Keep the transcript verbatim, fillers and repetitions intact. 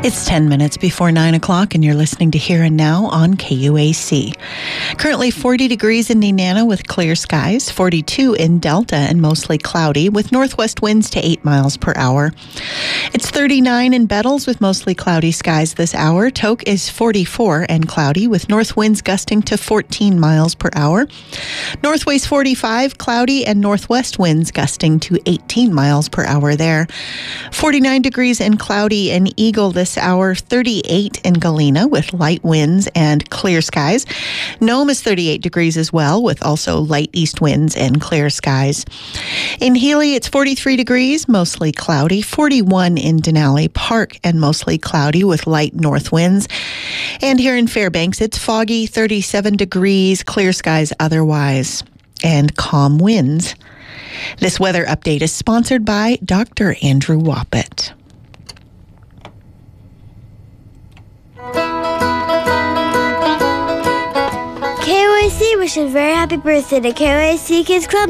It's ten minutes before nine o'clock, and you're listening to Here and Now on K U A C. Currently forty degrees in Nenana with clear skies, forty-two in Delta and mostly cloudy with northwest winds to eight miles per hour. It's thirty-nine in Bettles with mostly cloudy skies this hour. Tok is forty-four and cloudy with north winds gusting to fourteen miles per hour. Northway's forty-five, cloudy, and northwest winds gusting to eighteen miles per hour there. forty-nine degrees and cloudy in Eagle this hour, thirty-eight in Galena with light winds and clear skies. Nome is thirty-eight degrees as well with also light east winds and clear skies. In Healy, it's forty-three degrees, mostly cloudy, forty-one in Denali Park and mostly cloudy with light north winds. And here in Fairbanks, it's foggy, thirty-seven degrees, clear skies otherwise, and calm winds. This weather update is sponsored by Doctor Andrew Woppett. K O A C wishes a very happy birthday to K O A C Kids Club